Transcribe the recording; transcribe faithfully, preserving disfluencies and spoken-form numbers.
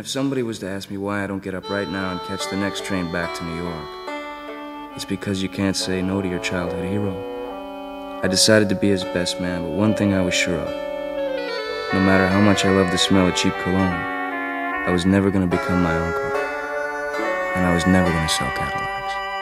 if somebody was to ask me why I don't get up right now and catch the next train back to New York, it's because you can't say no to your childhood hero. I decided to be his best man, but one thing I was sure of. No matter how much I loved the smell of cheap cologne, I was never going to become my uncle. And I was never going to sell Cadillacs.